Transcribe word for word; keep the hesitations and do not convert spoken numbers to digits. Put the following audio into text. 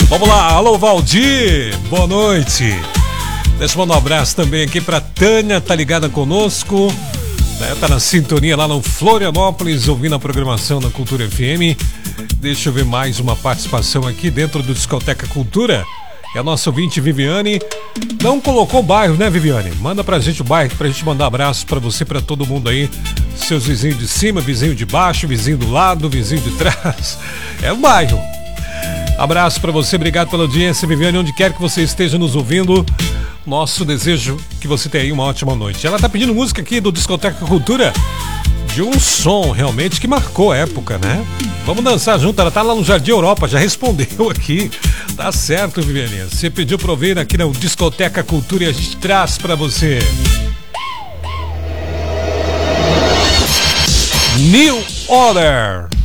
Vamos lá, alô Valdir, boa noite. Deixa eu mandar um abraço também aqui pra Tânia, tá ligada conosco, né? Tá na sintonia lá no Florianópolis, ouvindo a programação da Cultura F M. Deixa eu ver mais uma participação aqui dentro do Discoteca Cultura. É a nossa ouvinte Viviane. Não colocou o bairro, né, Viviane? Manda pra gente o bairro, pra gente mandar abraço pra você, pra todo mundo aí. Seus vizinhos de cima, vizinho de baixo, vizinho do lado, vizinho de trás. É o bairro. Abraço pra você, obrigado pela audiência, Viviane, onde quer que você esteja nos ouvindo. Nosso desejo que você tenha aí uma ótima noite. Ela tá pedindo música aqui do Discoteca Cultura, de um som realmente que marcou a época, né? Vamos dançar junto, ela tá lá no Jardim Europa, já respondeu aqui. Tá certo, Viviane. Você pediu pra ouvir aqui na Discoteca Cultura e a gente traz pra você. New Order.